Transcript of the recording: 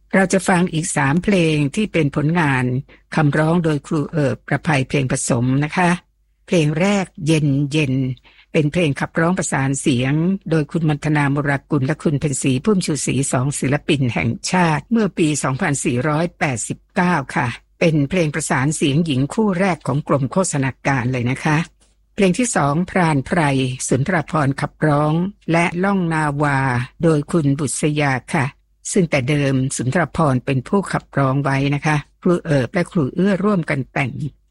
เราจะฟังอีก3เพลงที่เป็นผลงานคำร้องโดยครูเอิบประภัยเพลงผสมนะคะเพลงแรกเย็นเย็นเป็นเพลงขับร้องประสานเสียงโดยคุณมัณฑนา มุรากุลและคุณเพ็ญศรีพุ่มชูศรี2ศิลปินแห่งชาติเมื่อปี 2489 ค่ะเป็นเพลงประสานเสียงหญิงคู่แรกของกรมโฆษณาการเลยนะคะเพลงที่2พรานไพรสุนทรภรณ์ขับร้องและล่องนาวาโดยคุณบุษยาค่ะซึ่งแต่เดิมสุนทรภรณ์เป็นผู้ขับร้องไว้นะคะครูเอิบและครูเอื้อร่วมกันแต่ง